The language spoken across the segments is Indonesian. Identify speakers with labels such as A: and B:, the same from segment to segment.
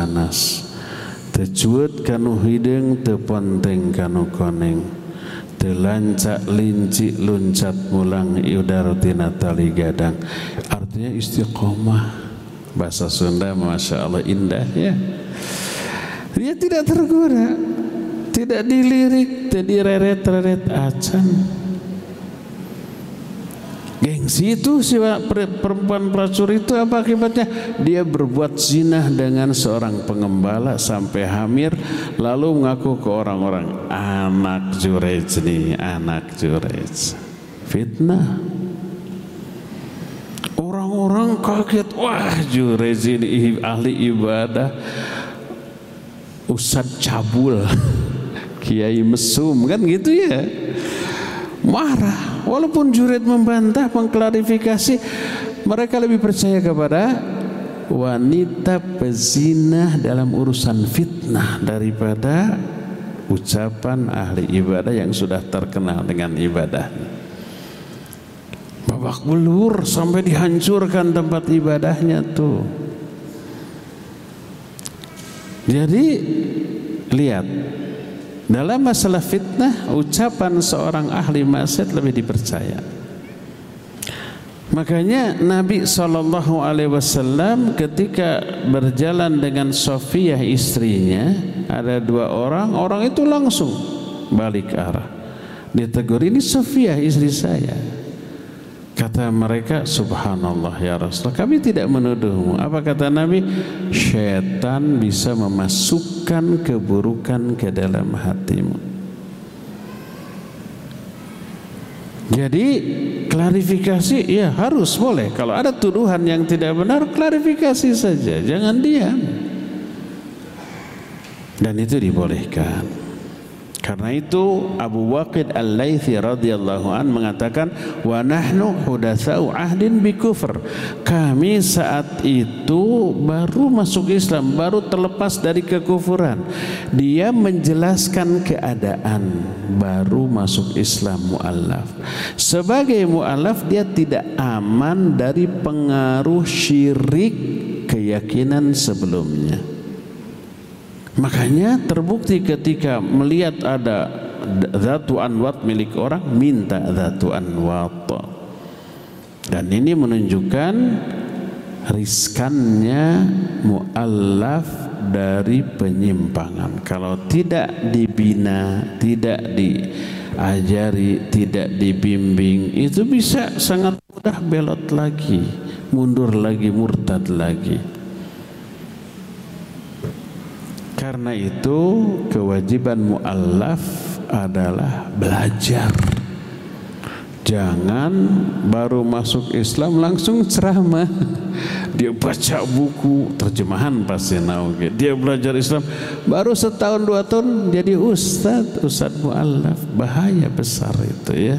A: panas, teu cueut kanu hideung, teu ponteng kanu koneng, teu lancak linci luncat mulang iudar tina tali gadang. Artinya istiqomah. Bahasa Sunda Masya Allah indah ya. Dia tidak tergoda, tidak dilirik, tidak direret-reret acan. Gengsi itu si perempuan pelacur itu apa akibatnya? Dia berbuat zina dengan seorang pengembala sampai hamil, lalu mengaku ke orang-orang, anak Jurej nih, anak Jurej. Fitnah. Orang-orang kaget, wah Jurej ini ahli ibadah, Ustadz cabul, Kiai mesum, kan gitu ya. Marah. Walaupun Jurid membantah, mengklarifikasi, mereka lebih percaya kepada wanita pezina dalam urusan fitnah daripada ucapan ahli ibadah yang sudah terkenal dengan ibadahnya. Babak belur sampai dihancurkan tempat ibadahnya tuh. Jadi lihat, dalam masalah fitnah, ucapan seorang ahli maksiat lebih dipercaya. Makanya Nabi SAW ketika berjalan dengan Sofiyah istrinya, ada dua orang, orang itu langsung balik arah. Ditegur, ini Sofiyah istri saya. Kata mereka, subhanallah ya Rasulullah, kami tidak menuduhmu. Apa kata Nabi? Syaitan bisa memasukkan keburukan ke dalam hatimu. Jadi klarifikasi ya harus boleh. Kalau ada tuduhan yang tidak benar, klarifikasi saja, jangan diam. Dan itu dibolehkan. Karena itu Abu Waqid Al-Laythi radhiyallahu an mengatakan, wa nahnu hudatsa'u ahdin bi kufr. Kami saat itu baru masuk Islam, baru terlepas dari kekufuran. Dia menjelaskan keadaan baru masuk Islam mu'allaf. Sebagai mu'allaf dia tidak aman dari pengaruh syirik keyakinan sebelumnya. Makanya terbukti ketika melihat ada dhatu anwat milik orang, minta dhatu anwat. Dan ini menunjukkan riskannya mu'allaf dari penyimpangan. Kalau tidak dibina, tidak diajari, tidak dibimbing, itu bisa sangat mudah belot lagi, mundur lagi, murtad lagi. Karena itu kewajiban mu'allaf adalah belajar. Jangan baru masuk Islam langsung ceramah. Dia baca buku terjemahan pasti tahu. Dia belajar Islam baru setahun dua tahun jadi ustadz mu'allaf. Bahaya besar itu ya.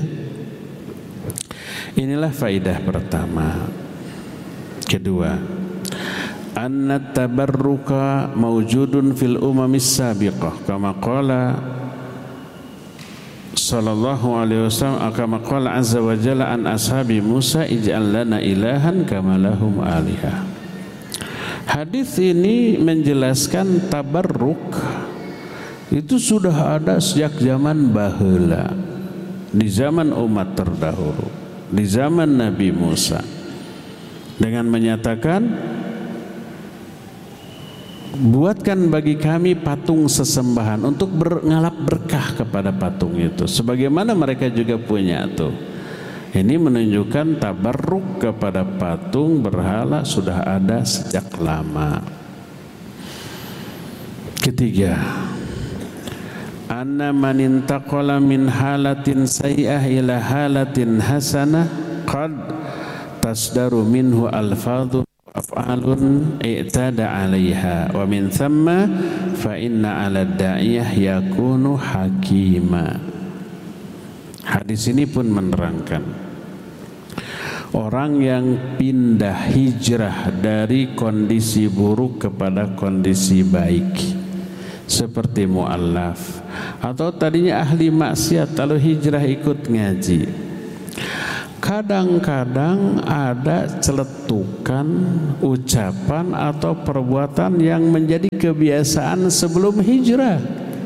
A: Inilah faidah pertama. Kedua, anna tabarruka mawjudun fil umamis sabiqah kama qala sallallahu alaihi wasallam, kama qala azza wa jalla an ashabi Musa ij'al lana ilahan kama lahum alihah. Hadis ini menjelaskan tabarruk itu sudah ada sejak zaman baheula, di zaman umat terdahulu, di zaman Nabi Musa, dengan menyatakan buatkan bagi kami patung sesembahan untuk ngalap berkah kepada patung itu, sebagaimana mereka juga punya tuh. Ini menunjukkan tabarruk kepada patung berhala sudah ada sejak lama. Ketiga, anna man intaqala min halatin sayyi'ah ila halatin hasanah qad tasdaru minhu alfadhu af'alun i'tada 'alaiha wa min thamma fa inna 'ala da'iyah yakunu hakima. Hadis ini pun menerangkan orang yang pindah hijrah dari kondisi buruk kepada kondisi baik, seperti mu'allaf atau tadinya ahli maksiat lalu hijrah ikut ngaji. kadang-kadang ada celetukan ucapan atau perbuatan yang menjadi kebiasaan sebelum hijrah.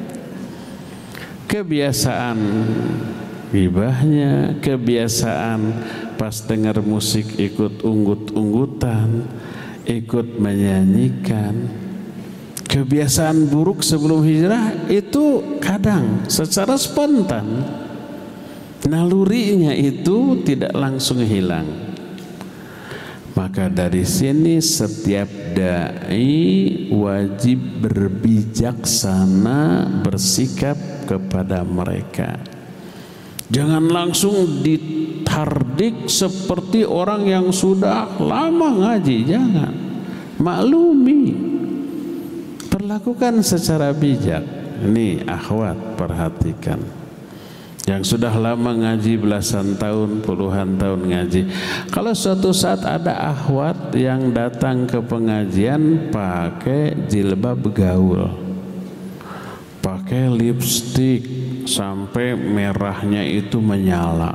A: Kebiasaan gibahnya, kebiasaan pas dengar musik ikut unggut-unggutan, ikut menyanyikan. Kebiasaan buruk sebelum hijrah itu kadang secara spontan, nalurinya itu tidak langsung hilang. Maka dari sini setiap dai wajib berbijaksana bersikap kepada mereka. Jangan langsung ditardik seperti orang yang sudah lama ngaji, jangan. Maklumi, perlakukan secara bijak. Ini akhwat, perhatikan. Yang sudah lama ngaji belasan tahun, puluhan tahun ngaji. Kalau suatu saat ada akhwat yang datang ke pengajian pakai jilbab gaul, pakai lipstik sampai merahnya itu menyala,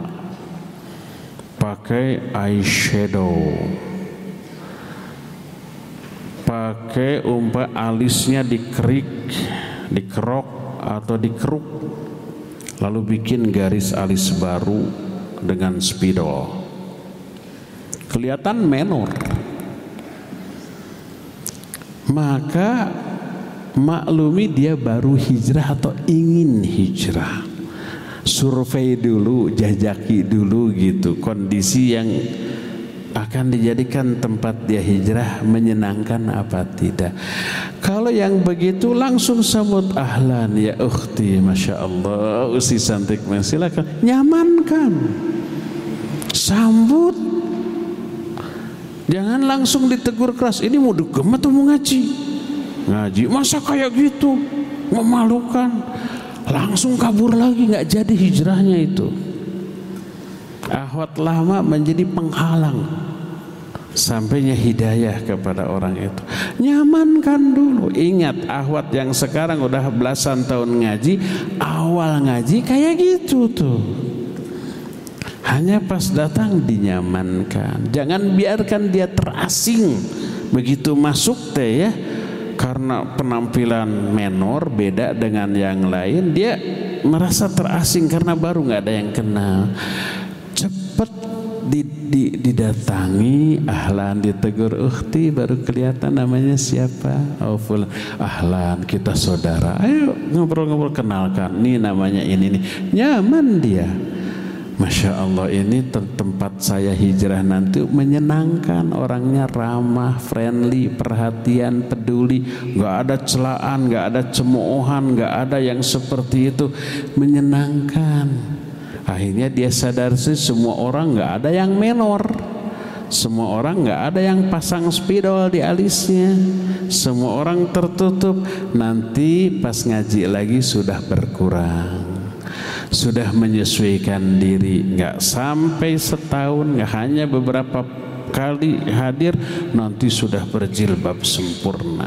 A: pakai eyeshadow, pakai alisnya dikerok atau dikeruk, lalu bikin garis alis baru dengan spidol, kelihatan menor. Maka maklumi dia baru hijrah atau ingin hijrah. Survei dulu, jajaki dulu gitu kondisi yang akan dijadikan tempat dia hijrah menyenangkan apa tidak. Kalau yang begitu langsung sambut, ahlan ya ukhti, masya Allah, usi cantik, silakan, nyamankan, sambut. Jangan langsung ditegur keras, ini mau dugem atau mau ngaji? Ngaji, masa kayak gitu, memalukan. Langsung kabur lagi, nggak jadi hijrahnya itu. Akhwat lama menjadi penghalang sampainya hidayah kepada orang itu. Nyamankan dulu. Ingat, akhwat yang sekarang udah belasan tahun ngaji, awal ngaji kayak gitu tuh. Hanya pas datang dinyamankan. Jangan biarkan dia terasing. Begitu masuk teh ya, karena penampilan menor beda dengan yang lain, dia merasa terasing karena baru nggak ada yang kenal. Cepat didatangi, ahlan, ditegur, ukhti, baru kelihatan namanya siapa. Oh fulan, ahlan, kita saudara, ayo ngobrol-ngobrol, kenalkan, nih namanya ini nih. Nyaman dia. Masya Allah, ini tempat saya hijrah nanti menyenangkan, orangnya ramah, friendly, perhatian, peduli, nggak ada celaan, nggak ada cemoohan, nggak ada yang seperti itu, menyenangkan. Akhirnya dia sadar sih, semua orang nggak ada yang menor, semua orang nggak ada yang pasang spidol di alisnya, semua orang tertutup. Nanti pas ngaji lagi sudah berkurang, sudah menyesuaikan diri, nggak sampai setahun, nggak hanya beberapa kali hadir, nanti sudah berjilbab sempurna.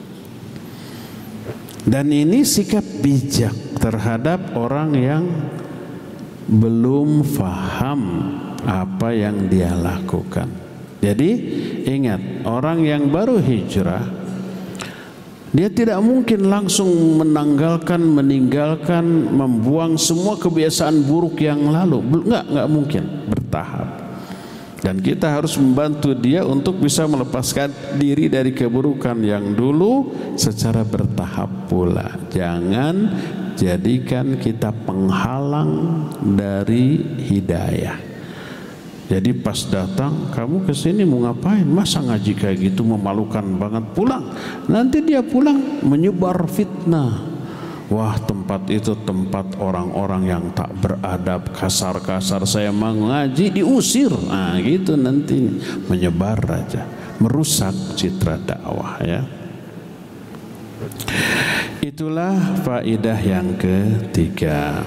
A: Dan ini sikap bijak terhadap orang yang belum faham apa yang dia lakukan. Jadi ingat, orang yang baru hijrah, dia tidak mungkin langsung meninggalkan, membuang semua kebiasaan buruk yang lalu. Enggak mungkin, bertahap. Dan kita harus membantu dia untuk bisa melepaskan diri dari keburukan yang dulu secara bertahap pula. Jangan jadikan kita penghalang dari hidayah. Jadi pas datang, kamu kesini mau ngapain? Masa ngaji kayak gitu, memalukan banget, pulang. Nanti dia pulang menyebar fitnah. Wah, tempat itu tempat orang-orang yang tak beradab, kasar-kasar, saya mau ngaji diusir. Nah gitu nanti, menyebar aja, merusak citra dakwah ya. Itulah faedah yang ketiga.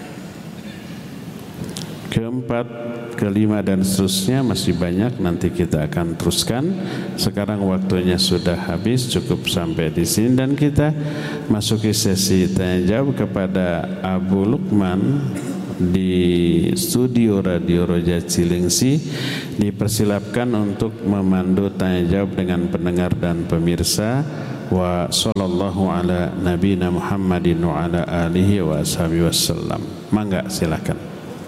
A: Keempat, kelima dan seterusnya masih banyak, nanti kita akan teruskan. Sekarang waktunya sudah habis, cukup sampai di sini dan kita masuki sesi tanya jawab kepada Abu Lukman di studio Radio Roja Cilengsi dipersilapkan untuk memandu tanya jawab dengan pendengar dan pemirsa. Wa sallallahu ala nabiyina Muhammadin wa ala alihi wa ashabihi wasallam. Mangga silakan.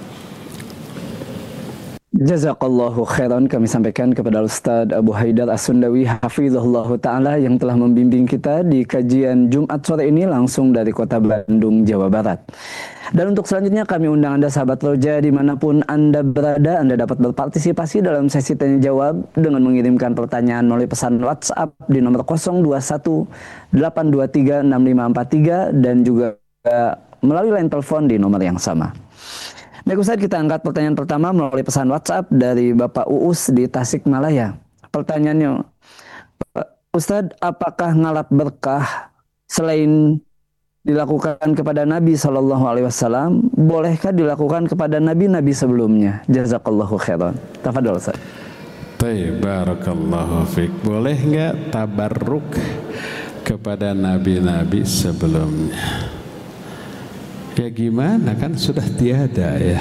B: Jazakallahu khairan, kami sampaikan kepada Ustadz Abu Haidar As-Sundawi hafizahullah ta'ala yang telah membimbing kita di kajian Jumat sore ini langsung dari kota Bandung, Jawa Barat. Dan untuk selanjutnya kami undang Anda sahabat Roja dimanapun Anda berada, Anda dapat berpartisipasi dalam sesi tanya jawab dengan mengirimkan pertanyaan melalui pesan WhatsApp di nomor 021-823-6543 dan juga melalui line telepon di nomor yang sama. Baik Ustadz, kita angkat pertanyaan pertama melalui pesan WhatsApp dari Bapak Uus di Tasikmalaya. Pertanyaannya, Ustadz, apakah ngalap berkah selain dilakukan kepada Nabi SAW, bolehkah dilakukan kepada nabi-nabi sebelumnya? Jazakallahu khairan. Tafadhol Ustadz.
A: Baik, barakallahu fiik. Boleh enggak tabarruk kepada nabi-nabi sebelumnya? Ya gimana, kan sudah tiada ya.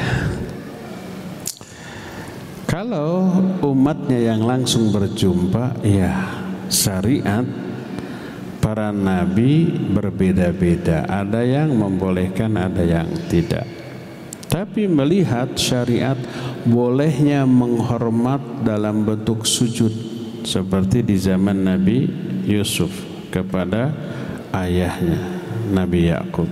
A: Kalau umatnya yang langsung berjumpa, ya syariat para nabi berbeda-beda. Ada yang membolehkan, ada yang tidak. Tapi melihat syariat bolehnya menghormat dalam bentuk sujud seperti di zaman Nabi Yusuf kepada ayahnya Nabi Yakub.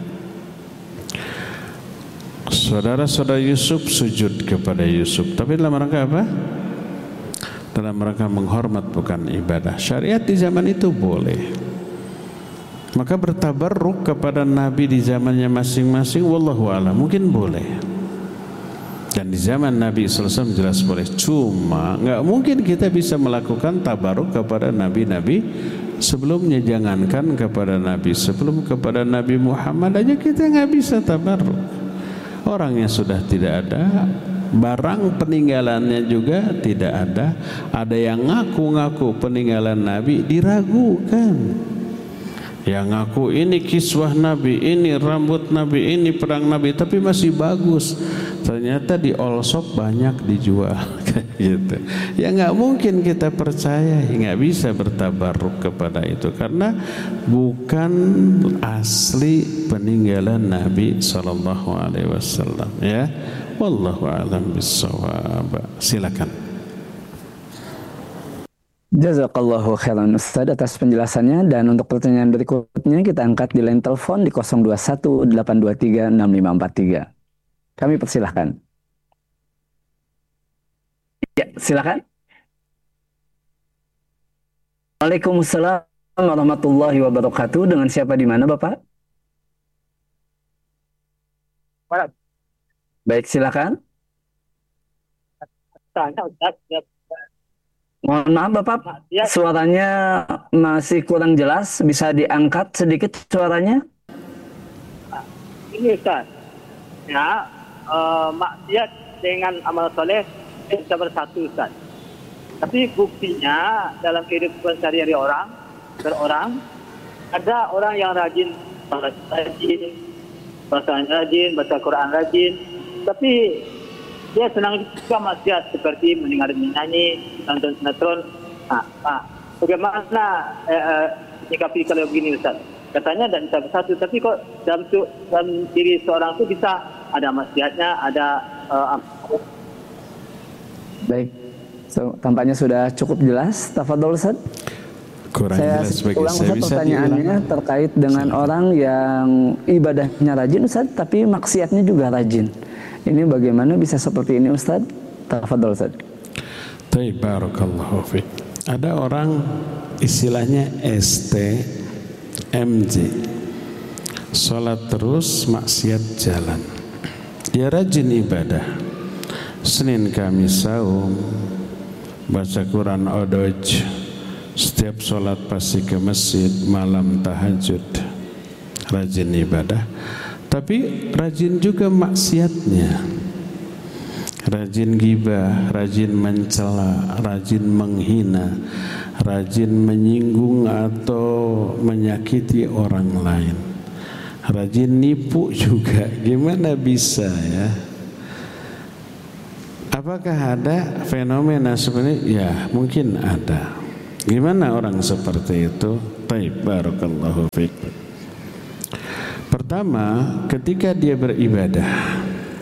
A: Saudara-saudara Yusuf sujud kepada Yusuf, tapi dalam rangka apa? Dalam rangka menghormat, bukan ibadah. Syariat di zaman itu boleh. Maka bertabarruk kepada Nabi di zamannya masing-masing, wallahu a'lam, mungkin boleh. Dan di zaman Nabi SAW jelas boleh. Cuma nggak mungkin kita bisa melakukan tabarruk kepada nabi-nabi sebelumnya. Jangankan kepada Nabi sebelum, kepada Nabi Muhammad aja kita nggak bisa tabarruk. Orangnya sudah tidak ada, barang peninggalannya juga tidak ada. Ada yang ngaku-ngaku peninggalan Nabi, diragukan. Yang ngaku ini kiswah Nabi, ini rambut Nabi, ini perang Nabi, tapi masih bagus. Ternyata di all shop banyak dijual gitu. Ya nggak mungkin kita percaya, nggak bisa bertabarruk kepada itu karena bukan asli peninggalan Nabi SAW ya. Wallahu a'lam bissawab. Silakan.
B: Jazakallahu khairan Ustadz atas penjelasannya. Dan untuk pertanyaan berikutnya kita angkat di line telepon di 021-823-6543. Kami persilahkan. Ya, silakan. Waalaikumsalam warahmatullahi wabarakatuh. Dengan siapa di mana, Bapak? Baik, silakan. Mohon maaf Bapak, suaranya masih kurang jelas. Bisa diangkat sedikit suaranya?
C: Ini Ustaz, ya, maksiat dengan amal soleh bisa bersatu Ustaz. Tapi buktinya dalam kehidupan sehari-hari orang, ada orang yang rajin, baca Quran rajin, tapi dia senang juga maksiat seperti mendengar menyanyi, nonton sinetron. Bagaimana menyikapi kalau begini Ustaz? Katanya tidak bisa bersatu, tapi kok dalam diri seorang itu bisa ada maksiatnya, ada
B: Baik, tampaknya sudah cukup jelas. Tafadhol Ustaz.
A: Kurang
B: saya
A: jelas bagi
B: ulang
A: saya.
B: Ustaz pertanyaannya terkait dengan orang yang ibadahnya rajin Ustaz, tapi maksiatnya juga rajin. Ini bagaimana bisa seperti ini Ustaz? Tafadhol Ustaz.
A: Baik, barakallahu fiik. Ada orang istilahnya STMJ, sholat terus, maksiat jalan. Dia rajin ibadah, Senin Kamis saum, baca Quran odoj, setiap sholat pasti ke masjid, malam tahajud, rajin ibadah. Tapi rajin juga maksiatnya, rajin gibah, rajin mencela, rajin menghina, rajin menyinggung atau menyakiti orang lain, rajin nipu juga. Gimana bisa ya? Apakah ada fenomena seperti ini? Ya, mungkin ada. Gimana orang seperti itu? Taib, barakallahu fiik. Pertama, ketika dia beribadah,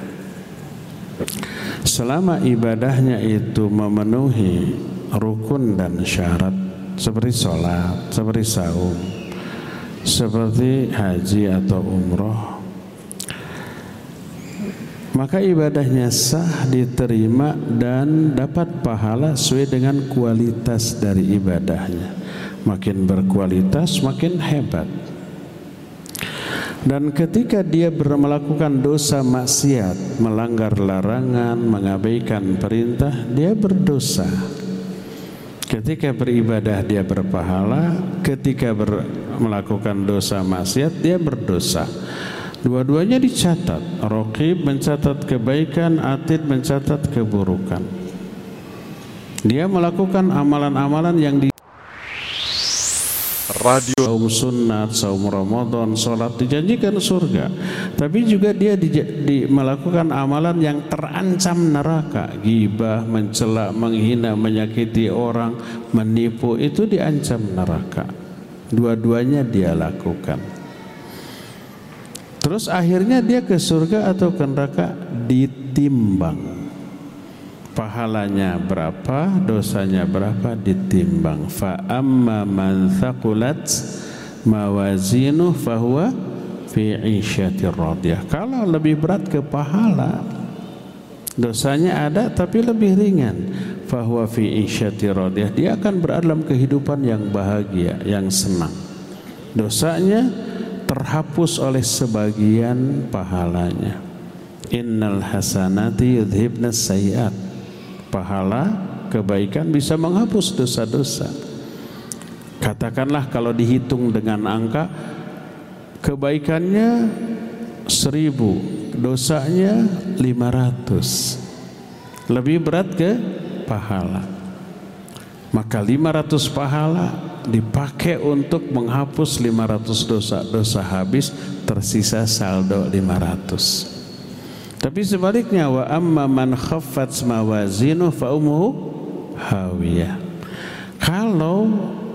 A: selama ibadahnya itu memenuhi rukun dan syarat seperti sholat, seperti saum, seperti haji atau umroh, maka ibadahnya sah, diterima dan dapat pahala sesuai dengan kualitas dari ibadahnya. Makin berkualitas makin hebat. Dan ketika dia melakukan dosa maksiat, melanggar larangan, mengabaikan perintah, dia berdosa. Ketika beribadah dia berpahala, ketika melakukan dosa maksiat dia berdosa. Dua-duanya dicatat. Raqib mencatat kebaikan, Atid mencatat keburukan. Dia melakukan amalan-amalan yang radio, saum sunat, saum Ramadan, sholat dijanjikan surga. Tapi juga dia melakukan amalan yang terancam neraka. Ghibah, mencela, menghina, menyakiti orang, menipu, itu diancam neraka. Dua-duanya dia lakukan. Terus akhirnya dia ke surga atau ke neraka? Ditimbang. Pahalanya berapa, dosanya berapa, ditimbang. Fa amma man thaqulat mawazinuh fahuwa fi 'isyatir radiyah. Kalau lebih berat ke pahala, dosanya ada tapi lebih ringan, fahuwa fi 'isyatir radiyah, dia akan berada dalam kehidupan yang bahagia, yang senang. Dosanya terhapus oleh sebagian pahalanya. Innal hasanati yudhibnas sayyi'at. Pahala kebaikan bisa menghapus dosa-dosa. Katakanlah kalau dihitung dengan angka, kebaikannya 1000, dosanya 500. Lebih berat ke pahala. Maka 500 pahala dipakai untuk menghapus 500 dosa. Dosa habis, tersisa saldo 500. Tapi sebaliknya, wa amma man khaffat mawazinu fa ummuhu hawiyah. Kalau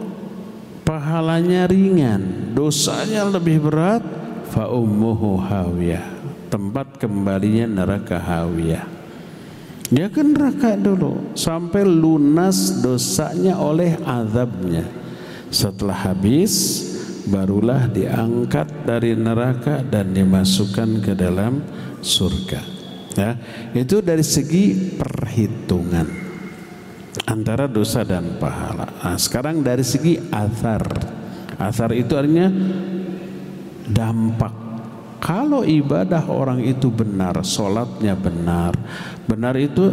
A: pahalanya ringan, dosanya lebih berat, fa ummuhu hawiyah, tempat kembalinya neraka hawiyah. Dia ke neraka dulu sampai lunas dosanya oleh azabnya. Setelah habis, barulah diangkat dari neraka dan dimasukkan ke dalam surga. Ya, itu dari segi perhitungan antara dosa dan pahala. Nah, sekarang dari segi athar. Athar itu artinya dampak. Kalau ibadah orang itu benar, sholatnya benar, benar itu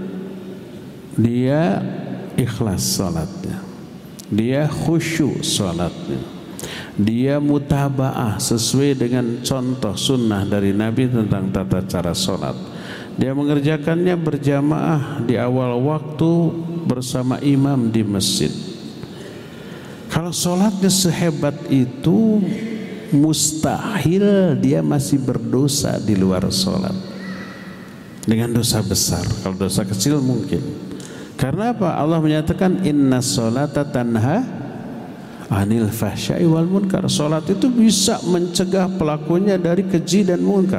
A: dia ikhlas sholatnya, dia khusyuk sholatnya, dia mutaba'ah sesuai dengan contoh sunnah dari Nabi tentang tata cara sholat. Dia mengerjakannya berjamaah di awal waktu bersama imam di masjid. Kalau sholatnya sehebat itu, mustahil dia masih berdosa di luar sholat dengan dosa besar. Kalau dosa kecil mungkin. Karena apa? Allah menyatakan inna sholata tanha anil fahsya'i wal munkar. Salat itu bisa mencegah pelakunya dari keji dan munkar.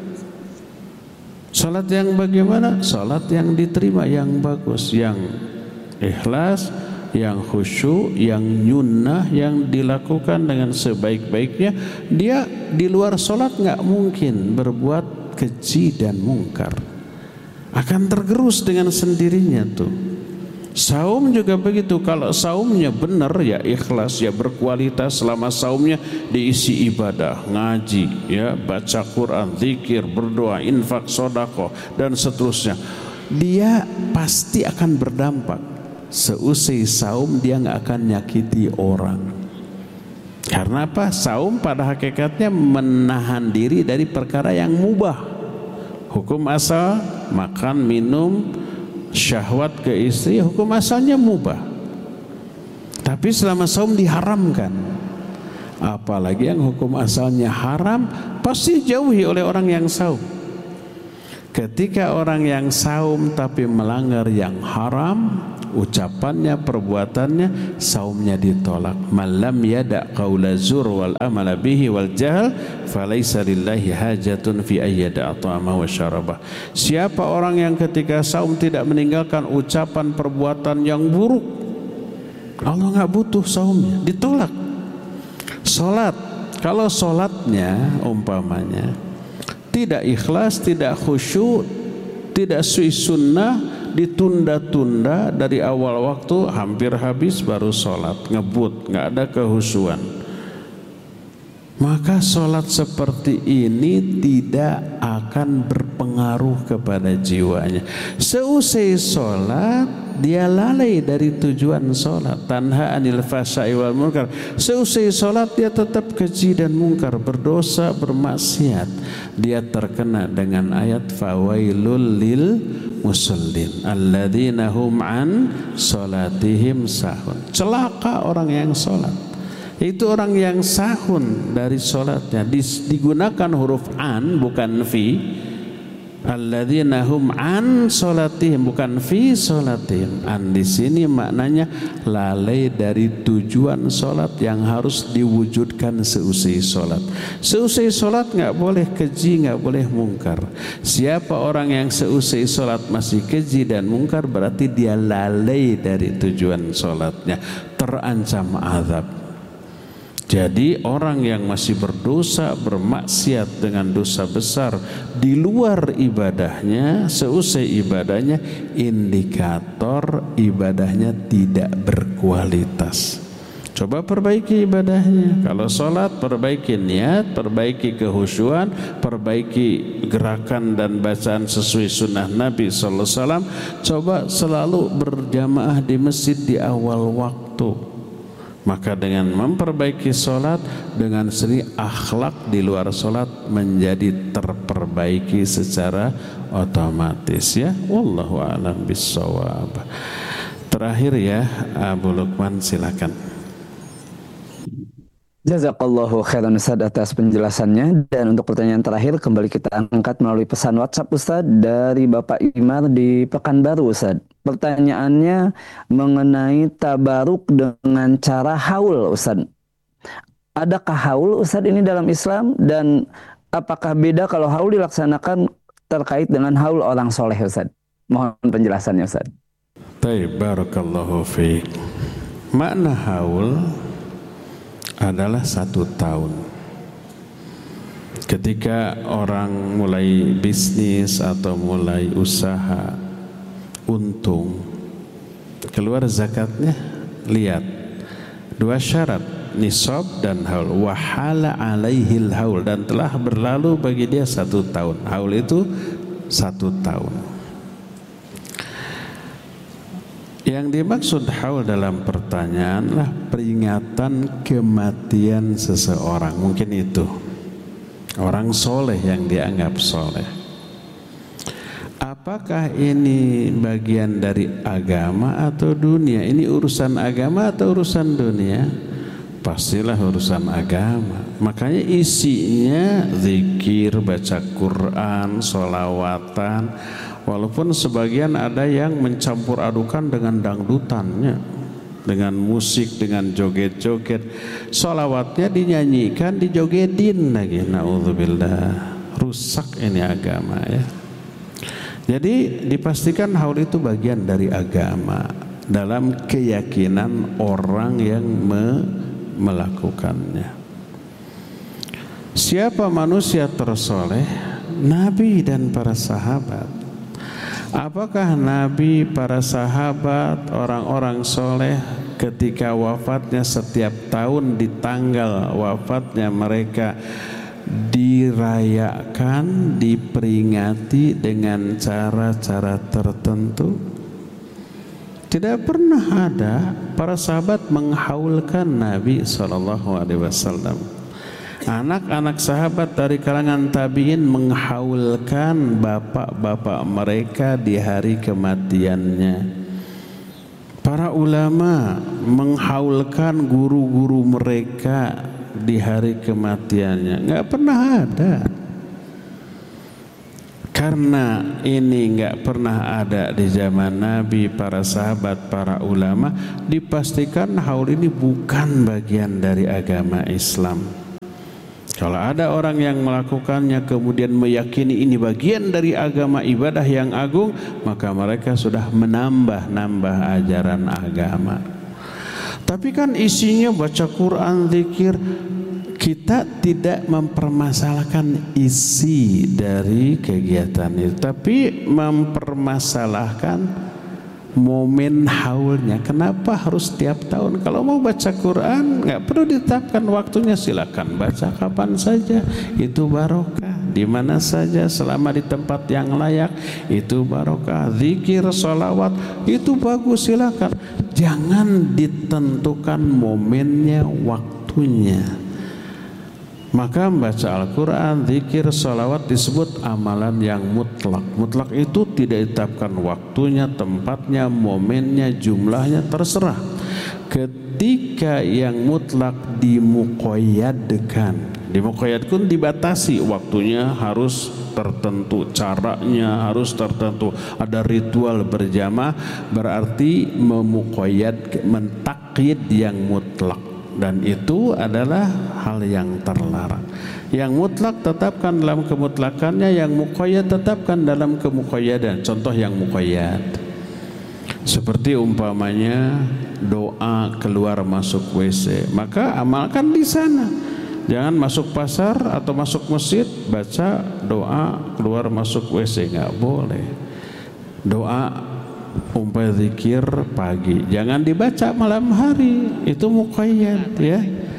A: Salat yang bagaimana? Salat yang diterima, yang bagus, yang ikhlas, yang khusyuk, yang nyunnah, yang dilakukan dengan sebaik-baiknya. Dia di luar salat nggak mungkin berbuat keji dan munkar. Akan tergerus dengan sendirinya tuh. Saum juga begitu. Kalau saumnya benar, ya ikhlas, ya berkualitas, selama saumnya diisi ibadah, ngaji, ya baca Quran, zikir, berdoa, infak, sedekah dan seterusnya, dia pasti akan berdampak. Seusai saum dia nggak akan nyakiti orang. Karena apa? Saum pada hakikatnya menahan diri dari perkara yang mubah. Hukum asal makan, minum, syahwat ke istri, hukum asalnya mubah. Tapi selama saum diharamkan. Apalagi yang hukum asalnya haram, pasti jauhi oleh orang yang saum. Ketika orang yang saum tapi melanggar yang haram, ucapannya, perbuatannya, saumnya ditolak. Man lam yada' qaula zur wal amala bihi wal jahl falaysa lillahi hajatun fi ayyada' ta'ama wa syarabah. Siapa orang yang ketika saum tidak meninggalkan ucapan perbuatan yang buruk, Allah enggak butuh saumnya, ditolak. Salat, kalau salatnya umpamanya tidak ikhlas, tidak khusyuk, tidak sui sunnah, ditunda-tunda dari awal waktu hampir habis baru sholat, ngebut, nggak ada kehusuan, maka sholat seperti ini tidak akan berpengaruh kepada jiwanya. Seusai sholat dia lalai dari tujuan sholat. Tanha anil fahsya'i wal munkar. Seusai sholat dia tetap keji dan mungkar, berdosa, bermaksiat. Dia terkena dengan ayat fawailul lil musallin alladzina hum an sholatihim sahun. Celaka orang yang sholat. Itu orang yang sahun dari sholatnya. Digunakan huruf an bukan fi. Alladzina hum an sholatihim bukan fi sholatihim. An di sini maknanya lalai dari tujuan sholat yang harus diwujudkan seusai sholat. Seusai sholat nggak boleh keji, nggak boleh mungkar. Siapa orang yang seusai sholat masih keji dan mungkar, berarti dia lalai dari tujuan sholatnya, terancam azab. Jadi orang yang masih berdosa, bermaksiat dengan dosa besar di luar ibadahnya, seusai ibadahnya, indikator ibadahnya tidak berkualitas. Coba perbaiki ibadahnya. Kalau sholat, perbaiki niat, perbaiki kehusyuan, perbaiki gerakan dan bacaan sesuai sunnah Nabi sallallahu alaihi wasallam. Coba selalu berjamaah di masjid di awal waktu. Maka dengan memperbaiki sholat, dengan sering akhlak di luar sholat menjadi terperbaiki secara otomatis, ya. Wallahu a'lam bissawab. Terakhir ya, Abu Lukman silakan.
B: Jazakallahu khairan Ustaz atas penjelasannya. Dan untuk pertanyaan terakhir kembali kita angkat melalui pesan WhatsApp Ustaz dari Bapak Imar di Pekanbaru Ustaz. Pertanyaannya mengenai tabaruk dengan cara haul Ustaz. Adakah haul Ustaz ini dalam Islam, dan apakah beda kalau haul dilaksanakan terkait dengan haul orang soleh Ustaz? Mohon penjelasannya Ustaz.
A: Baik, barakallahu fiik. Makna haul adalah 1 tahun. Ketika orang mulai bisnis atau mulai usaha, untung, keluar zakatnya, lihat 2 syarat, nisab dan haul. Wahala alaihil haul, dan telah berlalu bagi dia 1 tahun. Haul itu 1 tahun. Yang dimaksud haul dalam pertanyaan lah peringatan kematian seseorang. Mungkin itu orang soleh yang dianggap soleh. Apakah ini bagian dari agama atau dunia? Ini urusan agama atau urusan dunia? Pastilah urusan agama. Makanya isinya zikir, baca Quran, sholawatan. Walaupun sebagian ada yang mencampur adukan dengan dangdutannya, dengan musik, dengan joget-joget. Sholawatnya dinyanyikan, dijogetin lagi. Na'udzubillah. Rusak ini agama, ya. Jadi dipastikan haul itu bagian dari agama dalam keyakinan orang yang melakukannya. Siapa manusia tersoleh? Nabi dan para sahabat. Apakah Nabi, para sahabat, orang-orang soleh ketika wafatnya setiap tahun di tanggal wafatnya mereka dirayakan, diperingati dengan cara-cara tertentu? Tidak pernah ada para sahabat menghaulkan Nabi SAW. Anak-anak sahabat dari kalangan tabi'in menghaulkan bapak-bapak mereka di hari kematiannya. Para ulama menghaulkan guru-guru mereka di hari kematiannya. Nggak pernah ada. Karena ini nggak pernah ada di zaman Nabi, para sahabat, para ulama, dipastikan haul ini bukan bagian dari agama Islam. Kalau ada orang yang melakukannya kemudian meyakini ini bagian dari agama ibadah yang agung, maka mereka sudah menambah ajaran agama. Tapi kan isinya baca Quran, zikir. Kita tidak mempermasalahkan isi dari kegiatan itu, tapi mempermasalahkan momen haulnya. Kenapa harus tiap tahun? Kalau mau baca Quran nggak perlu ditetapkan waktunya, silakan baca kapan saja, itu barokah. Di mana saja selama di tempat yang layak, itu barokah. Zikir, sholawat, itu bagus, silakan. Jangan ditentukan momennya, waktunya. Maka membaca Al-Quran, zikir, sholawat disebut amalan yang mutlak. Mutlak itu tidak ditetapkan waktunya, tempatnya, momennya, jumlahnya, terserah. Ketika yang mutlak dimuqayyadkan, dibatasi waktunya, harus tertentu, caranya harus tertentu, ada ritual berjamaah, berarti memuqayyad, mentakyid yang mutlak. Dan itu adalah hal yang terlarang. Yang mutlak tetapkan dalam kemutlakannya, yang muqayyad tetapkan dalam kemuqayyadan. Contoh yang muqayyad seperti umpamanya doa keluar masuk WC, maka amalkan di sana. Jangan masuk pasar atau masuk masjid baca doa keluar masuk WC, nggak boleh. Doa umpamanya zikir pagi jangan dibaca malam hari, itu muqayyad ya.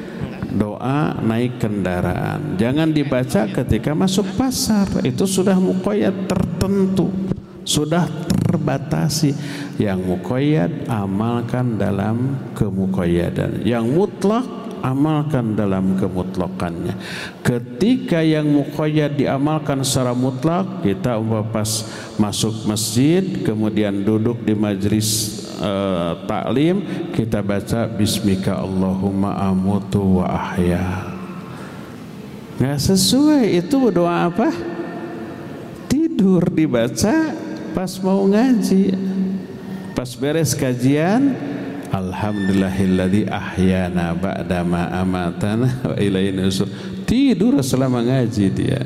A: Doa naik kendaraan jangan dibaca ketika masuk pasar, itu sudah muqayyad, tertentu, sudah terbatasi. Yang muqayyad amalkan dalam kemuqayyadan, yang mutlak amalkan dalam kemutlakannya. Ketika yang muqayyad diamalkan secara mutlak, kita pas masuk masjid kemudian duduk di majlis taklim, kita baca bismika Allahumma amutu wa ahya. Nggak sesuai, itu doa apa? Tidur dibaca pas mau ngaji, pas beres kajian, alhamdulillahilladzi ahyana ba'dama amatana wa ilaihi nusyur. Tidur selama ngaji dia.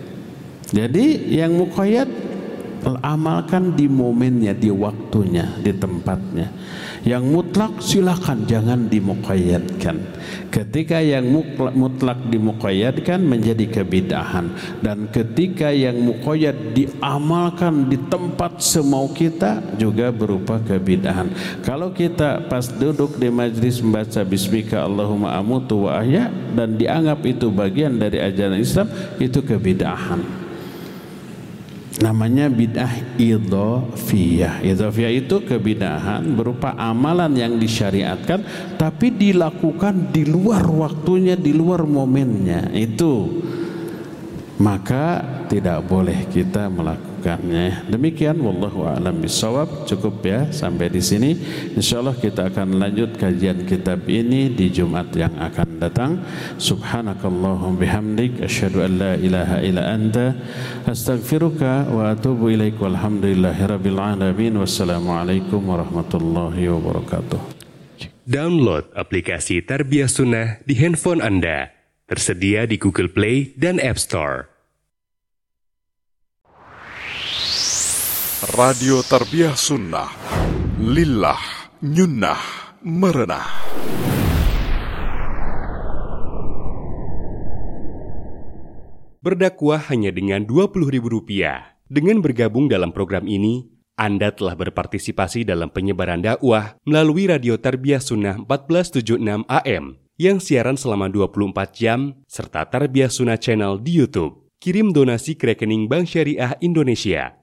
A: Jadi yang muqayyad amalkan di momennya, di waktunya, di tempatnya. Yang mutlak silakan jangan dimuqayyadkan. Ketika yang mutlak dimuqayyadkan menjadi kebid'ahan, dan ketika yang muqayyad diamalkan di tempat semau kita juga berupa kebid'ahan. Kalau kita pas duduk di majlis membaca bismika Allahumma amutu wa ahya dan dianggap itu bagian dari ajaran Islam, itu kebid'ahan. Namanya bid'ah idhofiyah. Idhofiyah itu kebid'ahan berupa amalan yang disyariatkan tapi dilakukan di luar waktunya, di luar momennya. Itu maka tidak boleh kita melakukannya. Demikian, wallahu a'lam bishawab. Cukup ya sampai di sini. Insyaallah kita akan lanjut kajian kitab ini di Jumat yang akan datang. Subhanakallahumma bihamdik asyhadu an la ilaha illa anta astaghfiruka wa atubu ilaik. Walhamdulillahirabbil alamin. Wassalamualaikum warahmatullahi wabarakatuh.
D: Download aplikasi Tarbiyah Sunnah di handphone Anda. Tersedia di Google Play dan App Store.
E: Radio Tarbiyah Sunnah, lillah, nyunnah, merenah.
D: Berdakwah hanya dengan Rp20.000. Dengan bergabung dalam program ini, Anda telah berpartisipasi dalam penyebaran dakwah melalui Radio Tarbiyah Sunnah 1476 AM yang siaran selama 24 jam, serta Tarbiyah Sunnah Channel di YouTube. Kirim donasi ke rekening Bank Syariah Indonesia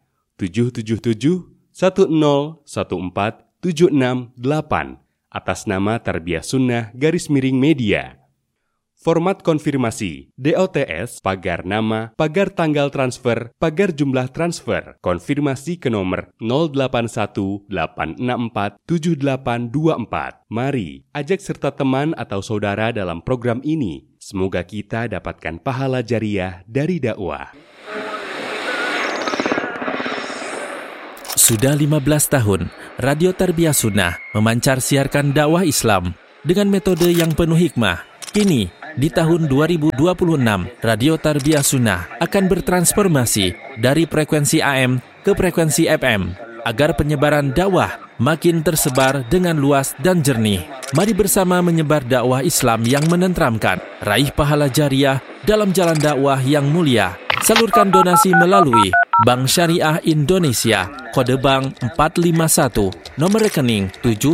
D: 777-1014-768 atas nama Tarbiyah Sunnah _Media. Format konfirmasi, DOTS, pagar nama, pagar tanggal transfer, pagar jumlah transfer, konfirmasi ke nomor 0818647824. Mari, ajak serta teman atau saudara dalam program ini. Semoga kita dapatkan pahala jariah dari dakwah.
F: Sudah 15 tahun, Radio Tarbiyah Sunnah memancar siarkan dakwah Islam dengan metode yang penuh hikmah. Kini, di tahun 2026, Radio Tarbiyah Sunnah akan bertransformasi dari frekuensi AM ke frekuensi FM agar penyebaran dakwah makin tersebar dengan luas dan jernih. Mari bersama menyebar dakwah Islam yang menenteramkan, raih pahala jariah dalam jalan dakwah yang mulia. Salurkan donasi melalui Bank Syariah Indonesia, kode bank 451, nomor rekening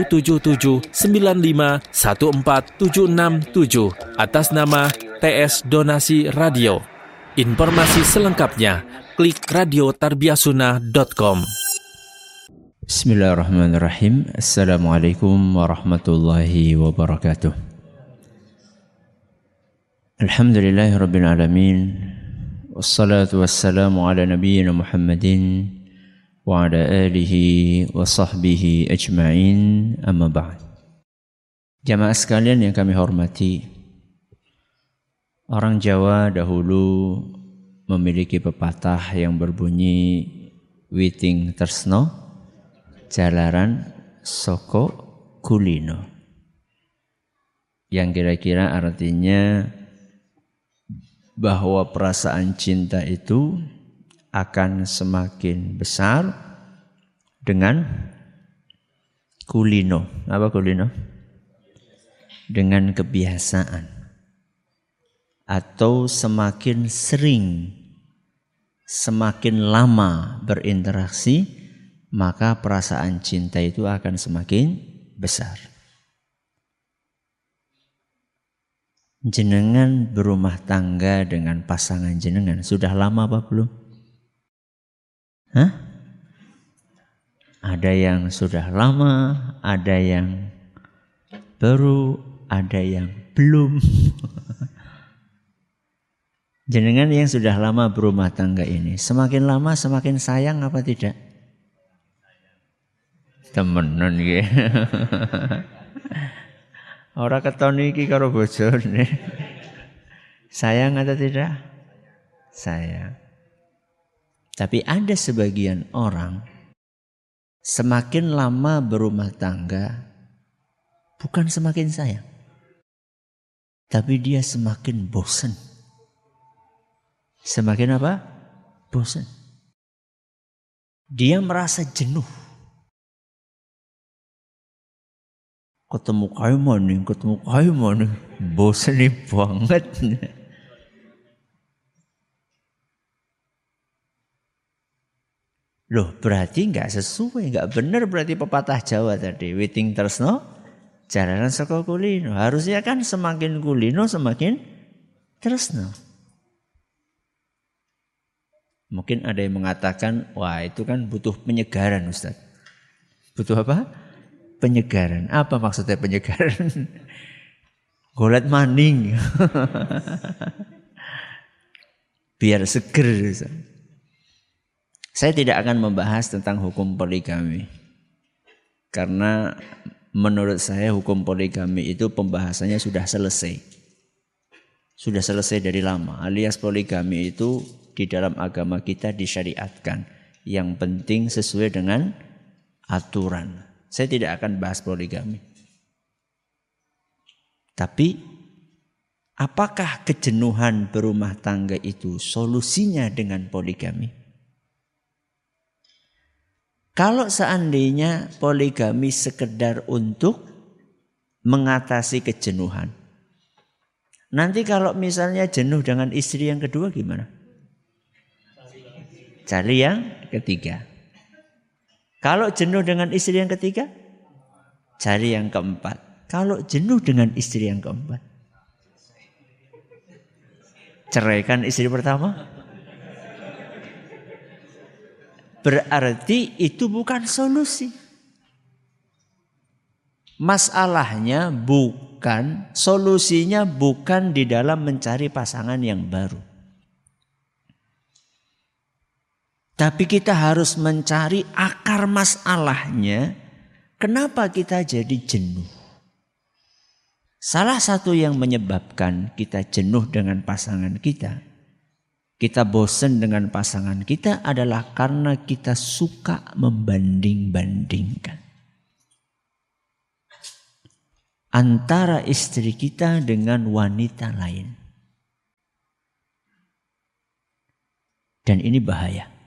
F: 777951476 atas nama TS Donasi Radio. Informasi selengkapnya klik radiotarbiyahsunnah.com.
G: Bismillahirrahmanirrahim. Assalamualaikum warahmatullahi wabarakatuh. Alhamdulillahirabbil alamin. Wassalatu wassalamu ala nabiyyina Muhammadin wa ala alihi wa sahbihi ajma'in, amma ba'd. Jamaah sekalian yang kami hormati, orang Jawa dahulu memiliki pepatah yang berbunyi witing tresno jalaran soko kulino, yang kira-kira artinya bahwa perasaan cinta itu akan semakin besar dengan kulino. Apa kulino? Dengan kebiasaan. Atau semakin sering, semakin lama berinteraksi, maka perasaan cinta itu akan semakin besar. Jenengan berumah tangga dengan pasangan jenengan sudah lama apa belum? Ada yang sudah lama, ada yang baru, ada yang belum. Jenengan yang sudah lama berumah tangga ini, semakin lama semakin sayang apa tidak? Temenan ya. Ora keton iki karo bojone. Sayang atau tidak? Sayang. Tapi ada sebagian orang semakin lama berumah tangga bukan semakin sayang, tapi dia semakin bosan. Semakin apa? Bosan. Dia merasa jenuh. Ketemu kayu maning, bosan nih banget. Loh, berarti nggak sesuai, nggak benar berarti pepatah Jawa tadi. Witing tresno, jalanan saka kulino. Harusnya kan semakin kulino semakin tresno. Mungkin ada yang mengatakan, wah itu kan butuh penyegaran Ustaz. Butuh apa? Penyegaran. Apa maksudnya penyegaran? Golet maning. Biar seger. Saya tidak akan membahas tentang hukum poligami. Karena menurut saya hukum poligami itu pembahasannya sudah selesai. Sudah selesai dari lama. Alias poligami itu di dalam agama kita disyariatkan. Yang penting sesuai dengan aturan. Saya tidak akan bahas poligami. Tapi apakah kejenuhan berumah tangga itu solusinya dengan poligami? Kalau seandainya poligami sekedar untuk mengatasi kejenuhan. Nanti kalau misalnya jenuh dengan istri yang kedua gimana? Cari yang ketiga. Kalau jenuh dengan istri yang ketiga, cari yang keempat. Kalau jenuh dengan istri yang keempat, ceraikan istri pertama. Berarti itu bukan solusi. Masalahnya bukan solusinya bukan di dalam mencari pasangan yang baru. Tapi kita harus mencari akar masalahnya. Kenapa kita jadi jenuh? Salah satu yang menyebabkan kita jenuh dengan pasangan kita bosan dengan pasangan kita adalah karena kita suka membanding-bandingkan antara istri kita dengan wanita lain. Dan ini bahaya.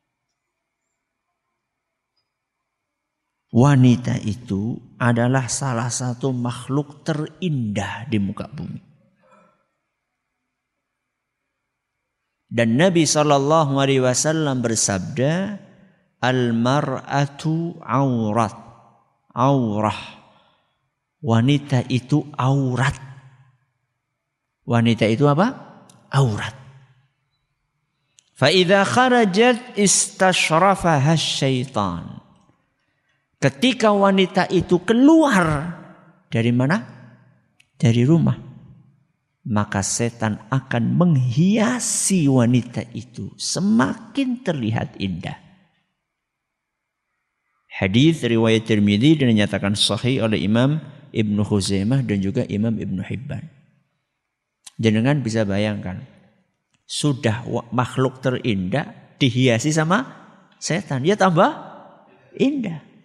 G: Wanita itu adalah salah satu makhluk terindah di muka bumi. Dan Nabi SAW bersabda, Al-mar'atu aurat. Aurah. Wanita itu aurat. Wanita itu apa? Aurat. Fa idza kharajat istashrafaha syaitan. Ketika wanita itu keluar dari mana? Dari rumah. Maka setan akan menghiasi wanita itu semakin terlihat indah. Hadis riwayat Tirmidzi dan dinyatakan sahih oleh Imam Ibnu Khuzaimah dan juga Imam Ibnu Hibban. Jenengan bisa bayangkan, sudah makhluk terindah dihiasi sama setan, dia tambah indah.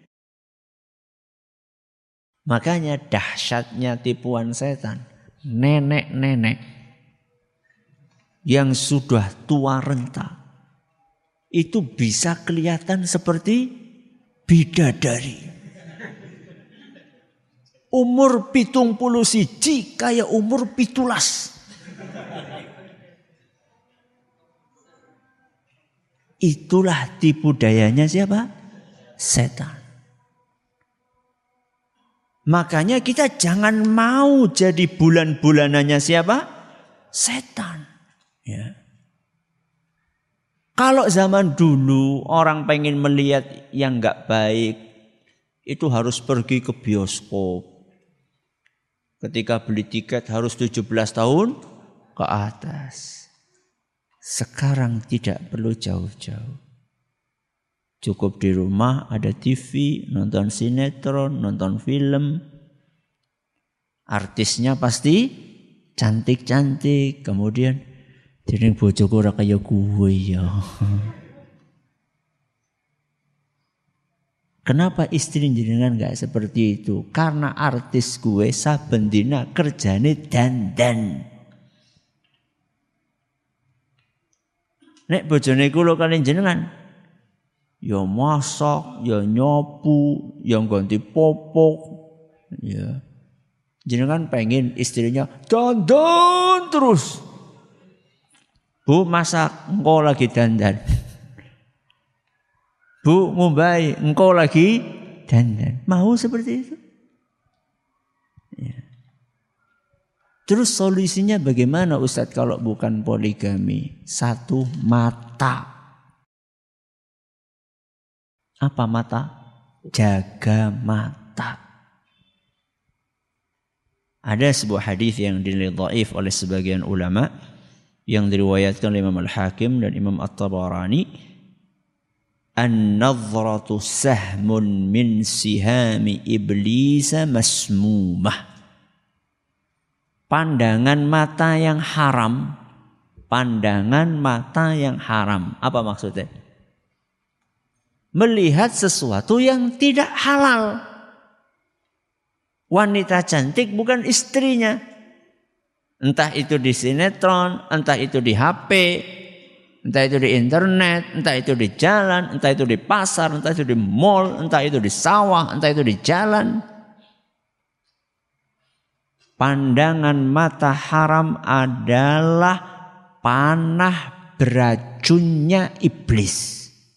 G: Makanya dahsyatnya tipuan setan. Nenek-nenek yang sudah tua renta itu bisa kelihatan seperti bidadari. Umur 71 kayak umur 17. Itulah tipu dayanya siapa? Setan. Makanya kita jangan mau jadi bulan-bulanannya siapa? Setan. Ya. Kalau zaman dulu orang pengen melihat yang enggak baik, itu harus pergi ke bioskop. Ketika beli tiket harus 17 tahun ke atas. Sekarang tidak perlu jauh-jauh. Cukup di rumah ada TV, nonton sinetron, nonton film. Artisnya pasti cantik-cantik. Kemudian jadi bojoku ora kaya gue ya. Kenapa istri jenengan enggak seperti itu? Karena artis gue saben dina kerjane dandan. Nek bojone kula kalian jenengan ya masak, ya nyapu, ya ganti popok. Ya. Jenengan pengen istrinya dandan terus. Bu masak, engkau lagi dandan. Bu ngumbai, engkau lagi dandan. Mau seperti itu? Ya. Terus solusinya bagaimana Ustadz kalau bukan poligami? Satu, mata. Apa mata? Jaga mata. Ada sebuah hadis yang dinilai dhaif oleh sebagian ulama yang diriwayatkan oleh Imam Al-Hakim dan Imam At-Tabarani. An-nadhratu sahmun min sihami iblis masmumah. Pandangan mata yang haram. Pandangan mata yang haram. Apa maksudnya? Melihat sesuatu yang tidak halal. Wanita cantik bukan istrinya. Entah itu di sinetron, entah itu di HP, entah itu di internet, entah itu di jalan, entah itu di pasar, entah itu di mall, entah itu di sawah, entah itu di jalan. Pandangan mata haram adalah panah beracunnya iblis.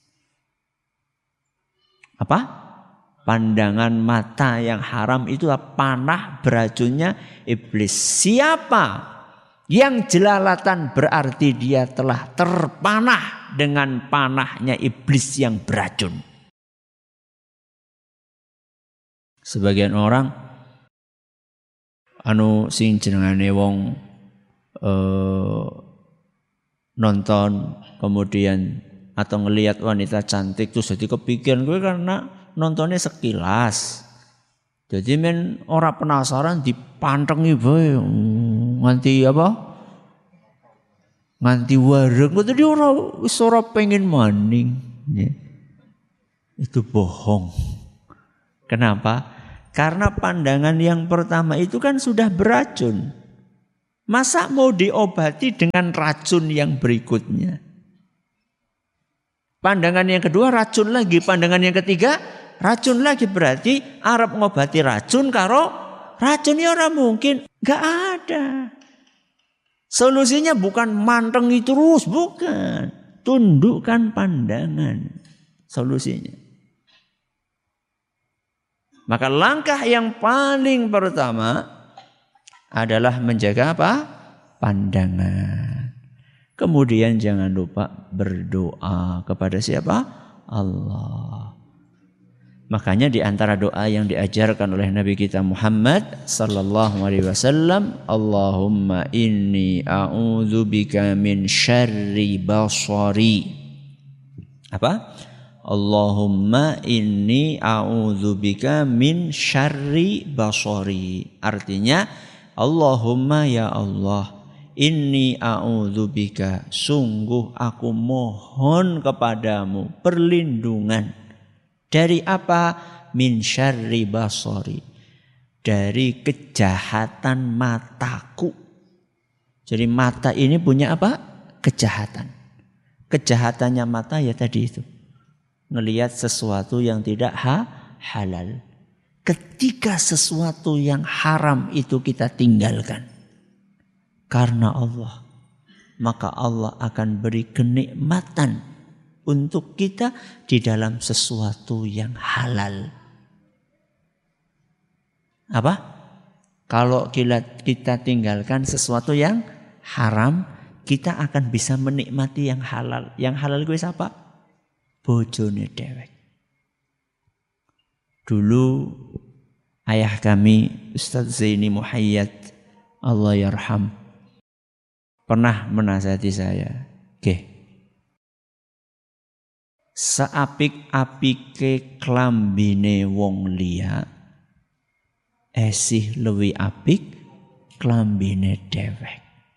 G: Apa? Pandangan mata yang haram itu panah beracunnya iblis. Siapa yang jelalatan berarti dia telah terpanah dengan panahnya iblis yang beracun. Sebagian orang sing jenengane wong nonton kemudian atau ngelihat wanita cantik terus jadi kepikiran gue karena nontonnya sekilas. Jadi men ora penasaran dipantengi bae nganti apa? Nganti wareng kok tadi ora pengen maning. Ya. Itu bohong. Kenapa? Karena pandangan yang pertama itu kan sudah beracun. Masa mau diobati dengan racun yang berikutnya? Pandangan yang kedua racun lagi, pandangan yang ketiga racun lagi, berarti Arab ngobati racun karo racun ya ora mungkin, enggak ada. Solusinya bukan mantengi terus, bukan. Tundukkan pandangan. Solusinya. Maka langkah yang paling pertama adalah menjaga apa? Pandangan. Kemudian jangan lupa berdoa kepada siapa? Allah. Makanya di antara doa yang diajarkan oleh Nabi kita Muhammad sallallahu alaihi wasallam, Allahumma inni a'udzubika min syarri basari. Apa? Allahumma inni a'udzubika min syarri basari. Artinya, Allahumma ya Allah, inni a'udzubika, sungguh aku mohon kepadamu perlindungan. Dari apa? Min syarri basari. Dari kejahatan mataku. Jadi mata ini punya apa? Kejahatan. Kejahatannya mata ya tadi itu. Ngelihat sesuatu yang tidak halal. Ketika sesuatu yang haram itu kita tinggalkan. Karena Allah. Maka Allah akan beri kenikmatan untuk kita di dalam sesuatu yang halal. Apa? Kalau kita tinggalkan sesuatu yang haram, kita akan bisa menikmati yang halal. Yang halal gue siapa? Bojone dewek. Dulu ayah kami Ustadz Zaini Muhayyad, Allah yarham, pernah menasihati saya, seapik-apike klambine wong liya esih luwih apik klambine dhewek.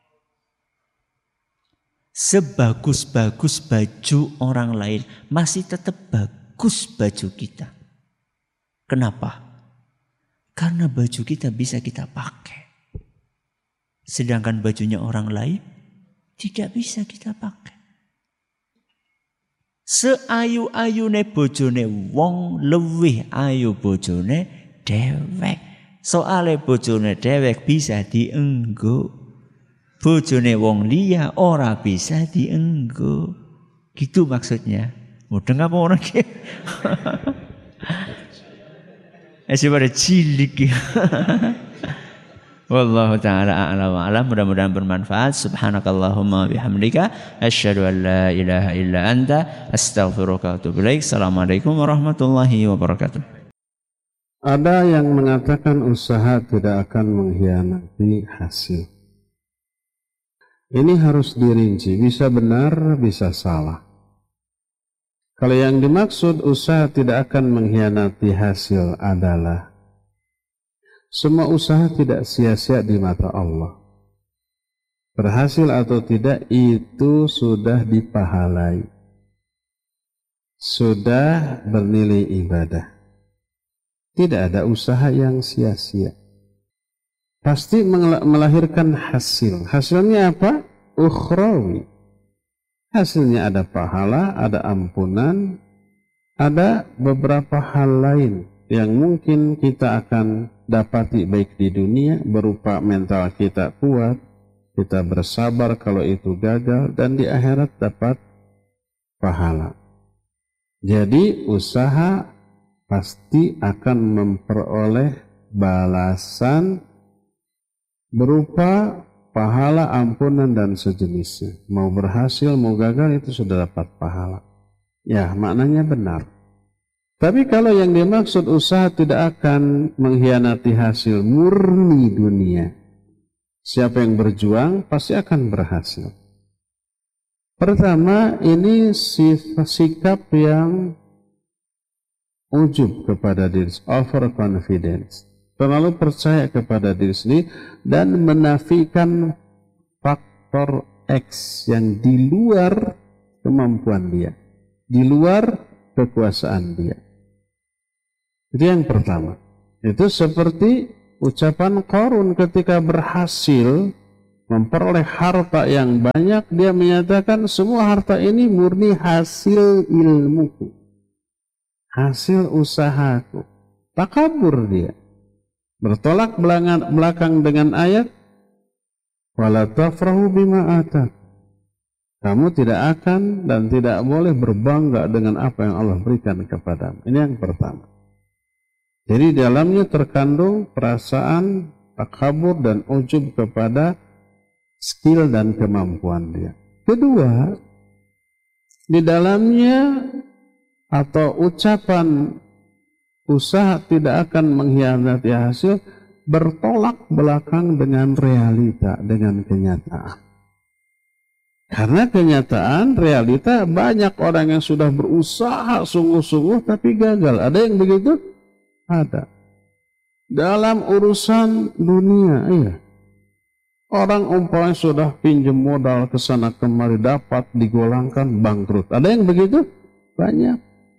G: Sebagus-bagus baju orang lain masih tetap bagus baju kita. Kenapa? Karena baju kita bisa kita pakai. Sedangkan bajunya orang lain tidak bisa kita pakai. Seayu-ayune bojone wong luwih ayu bojone dhewek. Soale bojone dhewek bisa dienggo. Bojone wong liya ora bisa dienggo. Gitu maksudnya. Mudeng apa orang ki? Pada cilik. Wallahu ta'ala a'lam wa a'lam. Mudah-mudahan bermanfaat. Subhanakallahumma bihamdika asyhadu an la ilaha illa anta astaghfiruka wa atubu ilaik. Assalamualaikum warahmatullahi wabarakatuh.
A: Ada yang mengatakan usaha tidak akan mengkhianati hasil. Ini harus dirinci, bisa benar, bisa salah. Kalau yang dimaksud usaha tidak akan mengkhianati hasil adalah semua usaha tidak sia-sia di mata Allah. Berhasil atau tidak itu sudah dipahalai. Sudah bernilai ibadah. Tidak ada usaha yang sia-sia. Pasti melahirkan hasil. Hasilnya apa? Ukhrawi. Hasilnya ada pahala, ada ampunan, ada beberapa hal lain yang mungkin kita akan dapati baik di dunia berupa mental kita kuat, kita bersabar kalau itu gagal, dan di akhirat dapat pahala. Jadi usaha pasti akan memperoleh balasan berupa pahala, ampunan, dan sejenisnya. Mau berhasil, mau gagal itu sudah dapat pahala. Ya, maknanya benar. Tapi kalau yang dimaksud usaha tidak akan mengkhianati hasil murni dunia, siapa yang berjuang pasti akan berhasil. Pertama, ini sikap yang ujub kepada diri, overconfidence, terlalu percaya kepada diri sendiri dan menafikan faktor X yang di luar kemampuan dia, di luar kekuasaan dia. Itu yang pertama. Itu seperti ucapan Qarun ketika berhasil memperoleh harta yang banyak, dia menyatakan semua harta ini murni hasil ilmuku, hasil usahaku. Takabur dia. Bertolak belakang dengan ayat wala tafrahu bima atak. Kamu tidak akan dan tidak boleh berbangga dengan apa yang Allah berikan kepadamu. Ini yang pertama. Jadi dalamnya terkandung perasaan takabur dan ujub kepada skill dan kemampuan dia. Kedua, di dalamnya atau ucapan usaha tidak akan mengkhianati hasil bertolak belakang dengan realita, dengan kenyataan. Karena kenyataan, realita, banyak orang yang sudah berusaha sungguh-sungguh tapi gagal. Ada yang begitu? Ada. Dalam urusan dunia, iya. Orang umpamanya sudah pinjam modal ke sana kemari, dapat digolangkan bangkrut. Ada yang begitu? Banyak.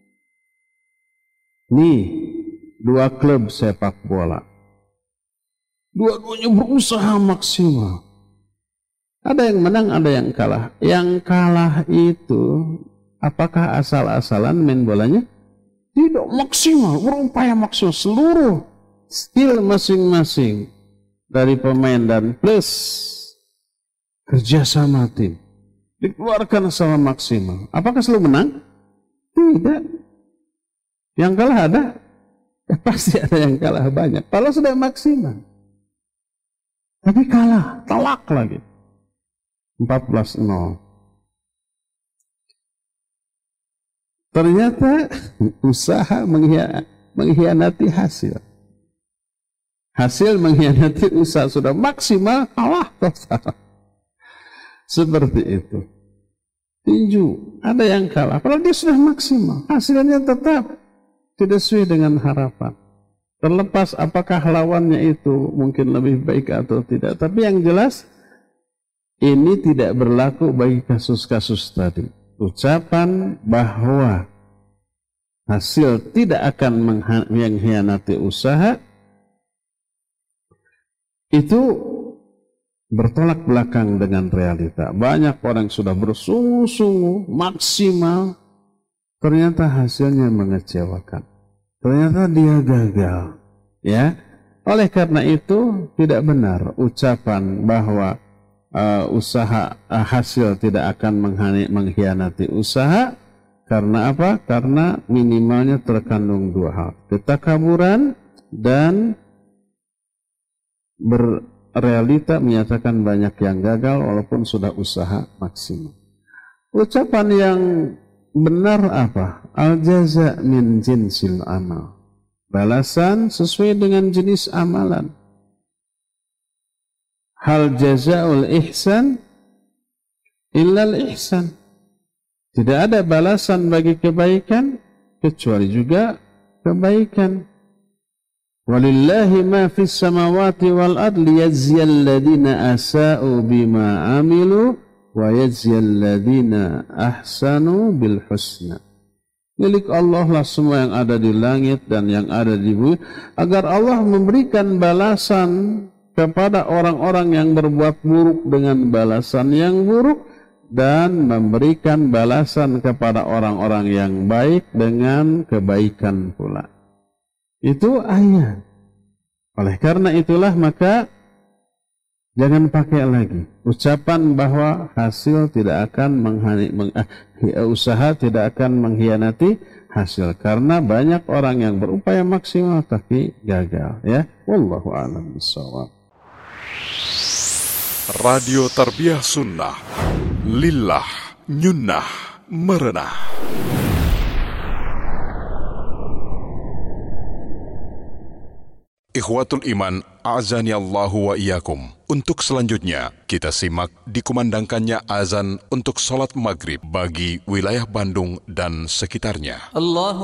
A: Nih, 2 klub sepak bola. Dua-duanya berusaha maksimal. Ada yang menang, ada yang kalah. Yang kalah itu, apakah asal-asalan main bolanya? Tidak, maksimal, berupaya maksimal. Seluruh skill masing-masing dari pemain dan plus kerjasama tim dikeluarkan secara maksimal. Apakah selalu menang? Tidak. Yang kalah ada? Ya, pasti ada yang kalah banyak. Kalau sudah maksimal. Tapi kalah, telak lagi. 14-0. Ternyata usaha mengkhianati hasil. Hasil mengkhianati usaha, sudah maksimal, kalah total. Seperti itu. Tinju, ada yang kalah. Padahal dia sudah maksimal. Hasilnya tetap tidak sesuai dengan harapan. Terlepas apakah lawannya itu mungkin lebih baik atau tidak. Tapi yang jelas, ini tidak berlaku bagi kasus-kasus tadi. Ucapan bahwa hasil tidak akan mengkhianati usaha itu bertolak belakang dengan realita. Banyak orang sudah bersungguh-sungguh maksimal, ternyata hasilnya mengecewakan. Ternyata dia gagal. Ya, oleh karena itu tidak benar ucapan bahwa hasil tidak akan mengkhianati usaha. Karena apa? Karena minimalnya terkandung 2 hal. Ketakaburan dan berrealita menyatakan banyak yang gagal walaupun sudah usaha maksimal. Ucapan yang benar apa? Al-jaza min jinsil amal. Balasan sesuai dengan jenis amalan. Hal jazaul ihsan illal ihsan. Tidak ada balasan bagi kebaikan kecuali juga kebaikan. Walillahi ma fis samawati wal ardi yajziyal ladina asa'u bima amilu wa yajziyal ladina ahsanu bil husna. Milik Allah lah semua yang ada di langit dan yang ada di bumi, agar Allah memberikan balasan kepada orang-orang yang berbuat buruk dengan balasan yang buruk, dan memberikan balasan kepada orang-orang yang baik dengan kebaikan pula. Itu ayat. Oleh karena itulah maka jangan pakai lagi ucapan bahwa hasil tidak akan usaha tidak akan mengkhianati hasil, karena banyak orang yang berupaya maksimal tapi gagal. Ya, wallahu a'lam bishawab.
E: Radio Tarbiyah Sunnah, lillah, nyunnah, merenah. Ikhwatul Iman, a'azani Allahu wa iyyakum. Untuk selanjutnya, kita simak dikumandangkannya azan untuk sholat maghrib bagi wilayah Bandung dan sekitarnya.